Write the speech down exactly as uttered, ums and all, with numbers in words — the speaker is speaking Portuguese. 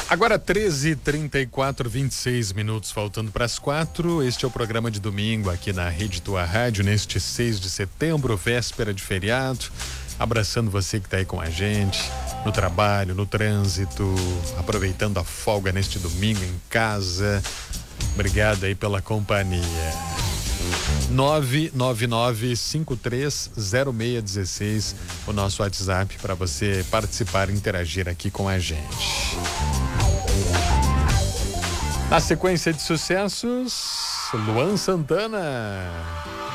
Agora treze e trinta e quatro, vinte e seis minutos faltando para as quatro. Este é o programa de domingo aqui na Rede Tua Rádio, neste seis de setembro, véspera de feriado. Abraçando você que está aí com a gente, no trabalho, no trânsito, aproveitando a folga neste domingo em casa. Obrigado aí pela companhia. nove nove nove, cinco três zero seis um seis, o nosso WhatsApp para você participar e interagir aqui com a gente. Na sequência de sucessos, Luan Santana.